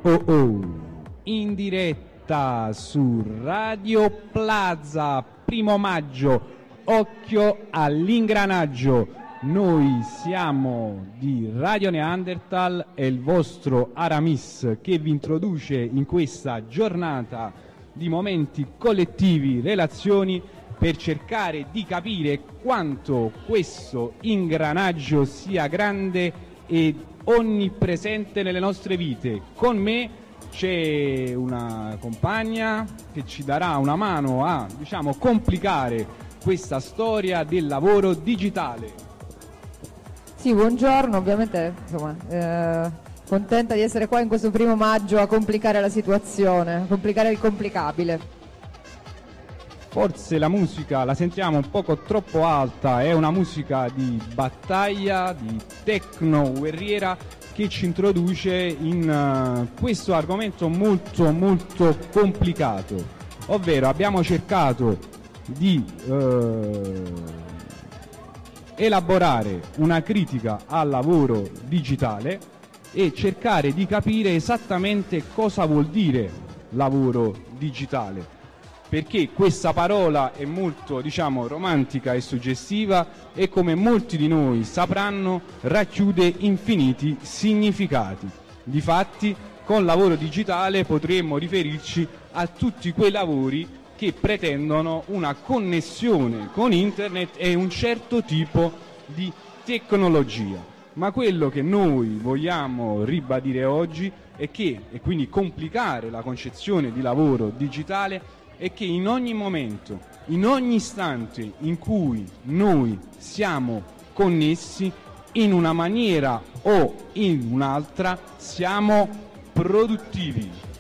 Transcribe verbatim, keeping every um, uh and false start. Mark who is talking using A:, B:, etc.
A: oh oh, in diretta su Radio Plaza, primo maggio, occhio all'ingranaggio. Noi siamo di Radio Neanderthal e il vostro Aramis che vi introduce in questa giornata di momenti collettivi, relazioni, per cercare di capire quanto questo ingranaggio sia grande e onnipresente nelle nostre vite. Con me c'è una compagna che ci darà una mano a, diciamo, complicare questa storia del lavoro digitale.
B: Sì, buongiorno, ovviamente insomma, eh, contenta di essere qua in questo primo maggio a complicare la situazione, a complicare il complicabile.
A: Forse la musica la sentiamo un poco troppo alta, è una musica di battaglia, di techno guerriera che ci introduce in uh, questo argomento molto molto complicato, ovvero abbiamo cercato di uh, elaborare una critica al lavoro digitale e cercare di capire esattamente cosa vuol dire lavoro digitale, perché questa parola è molto, diciamo, romantica e suggestiva e, come molti di noi sapranno, racchiude infiniti significati. Difatti, con lavoro digitale potremmo riferirci a tutti quei lavori che pretendono una connessione con internet e un certo tipo di tecnologia. Ma quello che noi vogliamo ribadire oggi è che, e quindi complicare la concezione di lavoro digitale, è che in ogni momento, in ogni istante in cui noi siamo connessi, in una maniera o in un'altra siamo produttivi.